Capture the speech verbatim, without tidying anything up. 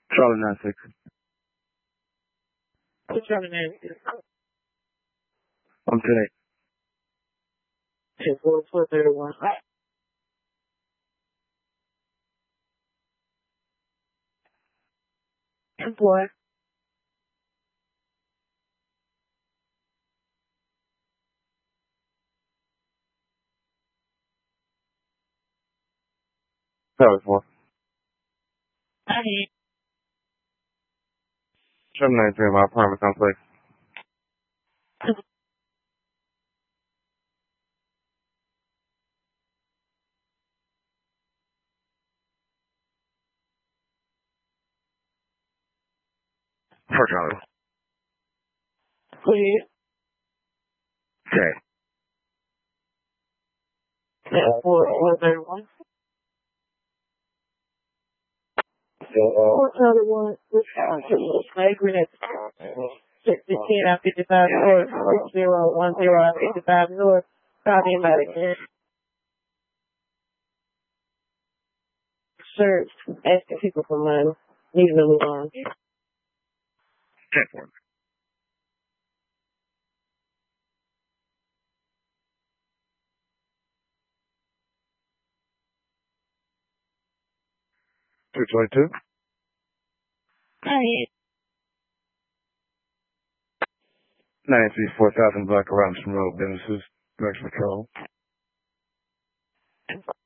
Charlie nine six. What's Charlie nine six? I'm ten eight. Ten four four thirty one. Ten four. Charlie four. Hey. Charlie nine three, my apartment complex. For Charlie. Please. Okay. Ten four four thirty one. So, uh, Four Charlie one. Snake grenade. Six fifteen out fifty five north. Six zero one zero out fifty five north. Copy about again. Search. Asking people for money. Need to move on. ten four. two twenty-two. Hey. ninety-three four thousand block around some road businesses. Direct patrol.